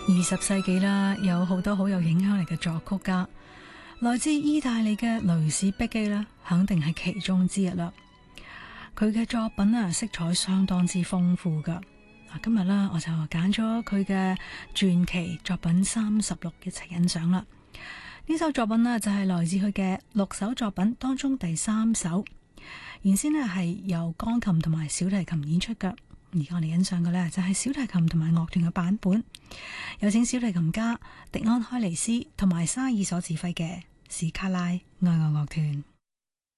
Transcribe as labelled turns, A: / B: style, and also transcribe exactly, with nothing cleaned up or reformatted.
A: 二十世紀啦，有好多好有影響力嘅作曲家，來自意大利嘅雷士碧基啦，肯定係其中之一啦。佢嘅作品啊，色彩相當之豐富噶。嗱，今日啦，我就揀咗佢嘅傳奇作品三十六一齊欣賞啦。呢首作品呢，就係來自佢嘅六首作品當中第三首，原先呢係由鋼琴同埋小提琴演出噶。而家我哋欣賞嘅呢，就係小提琴同埋樂團嘅版本，有請小提琴家迪安開尼斯同埋沙爾所指揮嘅史卡拉愛樂樂團。